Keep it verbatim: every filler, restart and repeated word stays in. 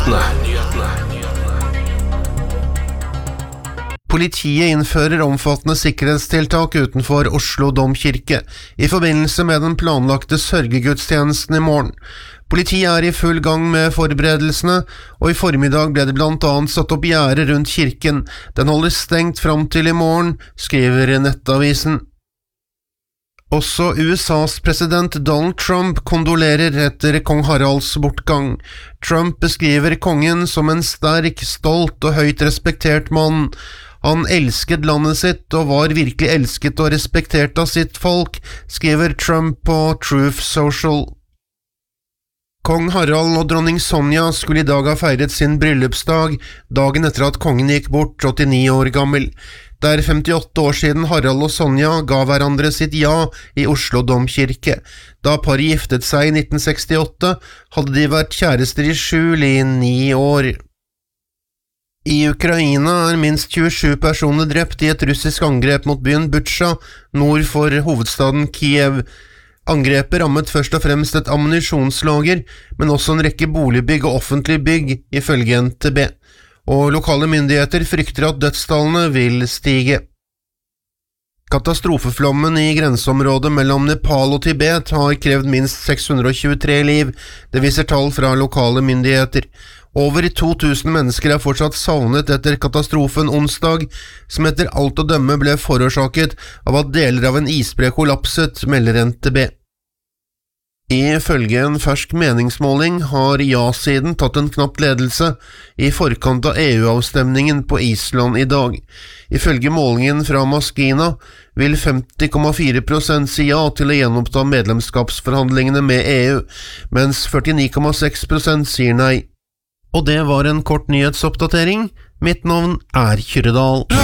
Politiet innfører omfattende sikkerhetstiltak utenfor Oslo domkirke i forbindelse med den planlagte sørgegudstjenesten i morgen. Politiet er i full gang med forberedelsene, og i formiddag ble det blant annet satt opp gjerde rundt kirken. Den holder stengt fram til i morgen, skriver Nettavisen. Også U S A's president Donald Trump kondolerer etter kong Haralds bortgang. Trump beskriver kongen som en sterk, stolt og høyt respektert mann. Han elsket landet sitt og var virkelig elsket og respektert av sitt folk, skriver Trump på Truth Social. Kong Harald og dronning Sonja skulle i dag ha feiret sin bryllupsdag, dagen etter at kongen gikk bort, åttini år gammel. Det er femtiåtte år siden Harald og Sonja ga hverandre sitt ja i Oslo domkirke. Da paret giftet seg i nitten sekstiåtte, hadde de vært kjærester i skjul i ni år. I Ukraina er minst tjuesju personer drept i et russisk angrep mot byen Butsja, nord for hovedstaden Kiev. Angrepet rammet først og fremst et ammunisjonslager, men også en rekke boligbygg og offentlige bygg, ifølge N T B. Og lokale myndigheter frykter at dødstallene vil stige. Katastrofeflommen i grenseområdet mellom Nepal og Tibet har krevd minst seks hundre og tjuetre liv, det viser tall fra lokale myndigheter. Over to tusen mennesker er fortsatt savnet etter katastrofen onsdag, som etter alt å dømme ble forårsaket av at deler av en isbre kollapset, melder N T B. Ifølge en fersk meningsmåling har ja-siden tatt en knapp ledelse i forkant av E U-avstemningen på Island i dag. Ifølge målingen fra Maskina vil femti komma fire prosent si ja til å gjenoppta medlemskapsforhandlingene med E U, mens førtini komma seks prosent sier nei. Og det var en kort nyhetsoppdatering. Mitt navn er Kyrre Dahl.